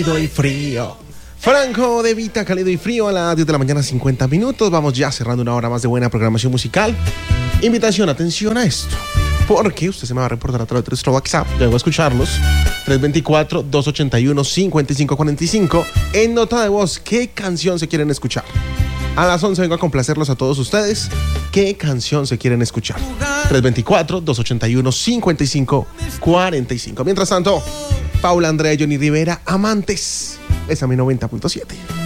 Cálido y frío. Franco De Vita, cálido y frío, a las 10 de la mañana, 50 minutos. Vamos ya cerrando una hora más de buena programación musical. Invitación, atención a esto, porque usted se me va a reportar a través de nuestro WhatsApp. Luego a escucharlos. 324-281-5545. En nota de voz, ¿qué canción se quieren escuchar? A las 11 vengo a complacerlos a todos ustedes. ¿Qué canción se quieren escuchar? 324-281-5545. Mientras tanto, Paula Andrea y Johnny Rivera, Amantes. Es a mi 90.7.